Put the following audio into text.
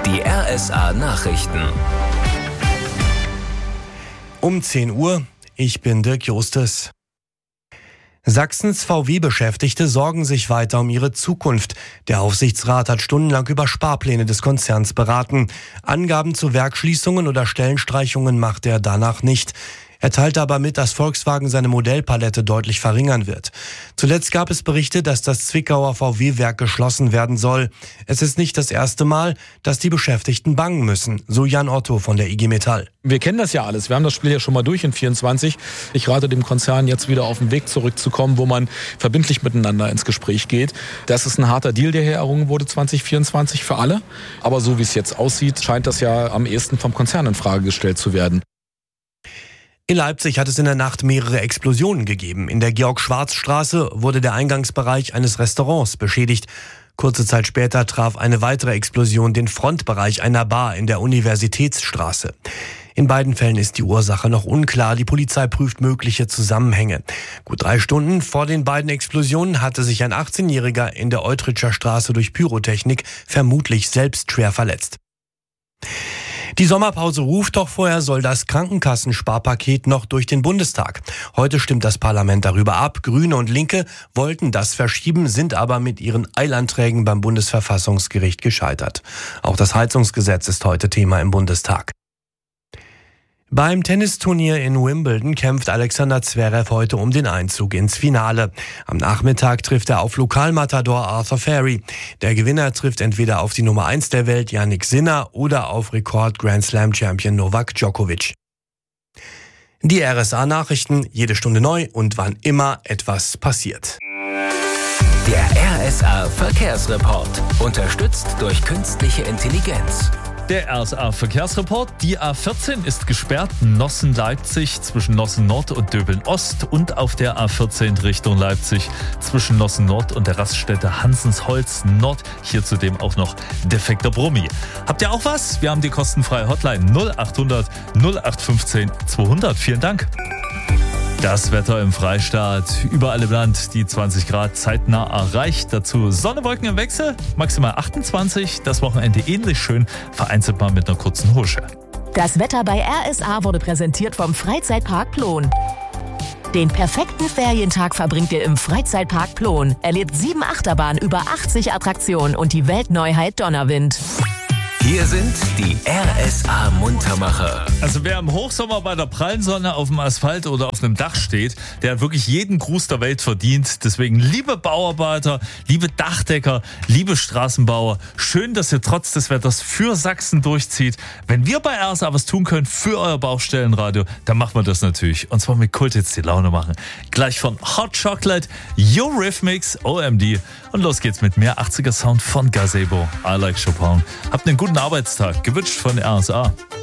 Die RSA Nachrichten. Um 10 Uhr, ich bin Dirk Justus. Sachsens VW-Beschäftigte sorgen sich weiter um ihre Zukunft. Der Aufsichtsrat hat stundenlang über Sparpläne des Konzerns beraten. Angaben zu Werksschließungen oder Stellenstreichungen macht er danach nicht. Er teilte aber mit, dass Volkswagen seine Modellpalette deutlich verringern wird. Zuletzt gab es Berichte, dass das Zwickauer VW-Werk geschlossen werden soll. Es ist nicht das erste Mal, dass die Beschäftigten bangen müssen, so Jan Otto von der IG Metall. Wir kennen das ja alles. Wir haben das Spiel ja schon mal durch in 24. Ich rate dem Konzern jetzt wieder auf den Weg zurückzukommen, wo man verbindlich miteinander ins Gespräch geht. Das ist ein harter Deal, der hier errungen wurde 2024 für alle. Aber so wie es jetzt aussieht, scheint das ja am ehesten vom Konzern in Frage gestellt zu werden. In Leipzig hat es in der Nacht mehrere Explosionen gegeben. In der Georg-Schwarz-Straße wurde der Eingangsbereich eines Restaurants beschädigt. Kurze Zeit später traf eine weitere Explosion den Frontbereich einer Bar in der Universitätsstraße. In beiden Fällen ist die Ursache noch unklar. Die Polizei prüft mögliche Zusammenhänge. Gut 3 Stunden vor den beiden Explosionen hatte sich ein 18-Jähriger in der Eutritscher Straße durch Pyrotechnik vermutlich selbst schwer verletzt. Die Sommerpause ruft, doch vorher soll das Krankenkassensparpaket noch durch den Bundestag. Heute stimmt das Parlament darüber ab. Grüne und Linke wollten das verschieben, sind aber mit ihren Eilanträgen beim Bundesverfassungsgericht gescheitert. Auch das Heizungsgesetz ist heute Thema im Bundestag. Beim Tennisturnier in Wimbledon kämpft Alexander Zverev heute um den Einzug ins Finale. Am Nachmittag trifft er auf Lokalmatador Arthur Ferry. Der Gewinner trifft entweder auf die Nummer 1 der Welt, Jannik Sinner, oder auf Rekord-Grand-Slam-Champion Novak Djokovic. Die RSA-Nachrichten, jede Stunde neu und wann immer etwas passiert. Der RSA Verkehrsreport, unterstützt durch künstliche Intelligenz. Der RSA-Verkehrsreport. Die A14 ist gesperrt, Nossen-Leipzig zwischen Nossen-Nord und Döbeln-Ost und auf der A14 Richtung Leipzig zwischen Nossen-Nord und der Raststätte Hansensholz-Nord. Hier zudem auch noch defekter Brummi. Habt ihr auch was? Wir haben die kostenfreie Hotline 0800 0815 200. Vielen Dank. Das Wetter im Freistaat, überall im Land die 20 Grad zeitnah erreicht. Dazu Sonne, Wolken im Wechsel, maximal 28. Das Wochenende ähnlich schön, vereinzelt mal mit einer kurzen Husche. Das Wetter bei RSA wurde präsentiert vom Freizeitpark Plon. Den perfekten Ferientag verbringt ihr im Freizeitpark Plon. Erlebt 7 Achterbahnen, über 80 Attraktionen und die Weltneuheit Donnerwind. Hier sind die RSA-Muntermacher. Also wer im Hochsommer bei der prallen Sonne auf dem Asphalt oder auf einem Dach steht, der hat wirklich jeden Gruß der Welt verdient. Deswegen, liebe Bauarbeiter, liebe Dachdecker, liebe Straßenbauer, schön, dass ihr trotz des Wetters für Sachsen durchzieht. Wenn wir bei RSA was tun können für euer Baustellenradio, dann machen wir das natürlich. Und zwar mit Kulthits die Laune machen. Gleich von Hot Chocolate, Eurythmics, OMD. Und los geht's mit mehr 80er Sound von Gazebo. I like Chopin. Habt einen guten Arbeitstag, gewünscht von RSA.